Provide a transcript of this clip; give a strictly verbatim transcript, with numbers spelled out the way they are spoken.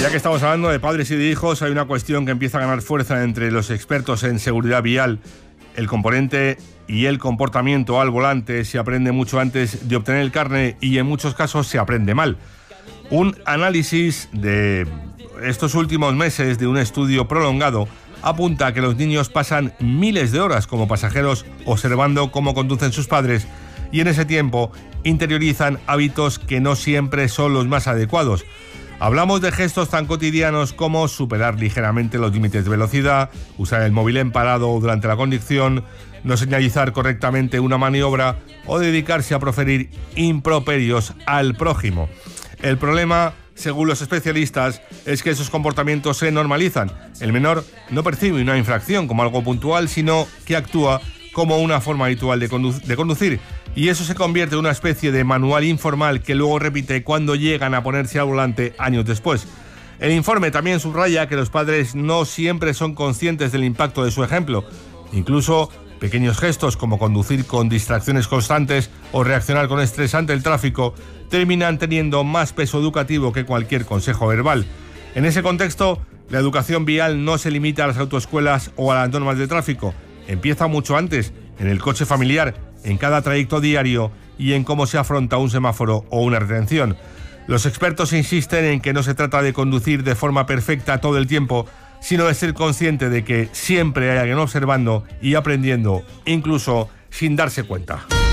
Ya que estamos hablando de padres y de hijos, hay una cuestión que empieza a ganar fuerza entre los expertos en seguridad vial. El componente y el comportamiento al volante se aprende mucho antes de obtener el carné y en muchos casos se aprende mal. Un análisis de estos últimos meses de un estudio prolongado apunta a que los niños pasan miles de horas como pasajeros observando cómo conducen sus padres y en ese tiempo interiorizan hábitos que no siempre son los más adecuados. Hablamos de gestos tan cotidianos como superar ligeramente los límites de velocidad, usar el móvil en parado o durante la conducción, no señalizar correctamente una maniobra o dedicarse a proferir improperios al prójimo. El problema, según los especialistas, es que esos comportamientos se normalizan. El menor no percibe una infracción como algo puntual, sino que actúa como una forma habitual de, condu- de conducir. Y eso se convierte en una especie de manual informal que luego repite cuando llegan a ponerse al volante años después. El informe también subraya que los padres no siempre son conscientes del impacto de su ejemplo. Incluso pequeños gestos como conducir con distracciones constantes o reaccionar con estrés ante el tráfico terminan teniendo más peso educativo que cualquier consejo verbal. En ese contexto, la educación vial no se limita a las autoescuelas o a las normas de tráfico. Empieza mucho antes, en el coche familiar, en cada trayecto diario y en cómo se afronta un semáforo o una retención. Los expertos insisten en que no se trata de conducir de forma perfecta todo el tiempo, sino de ser consciente de que siempre hay alguien observando y aprendiendo, incluso sin darse cuenta.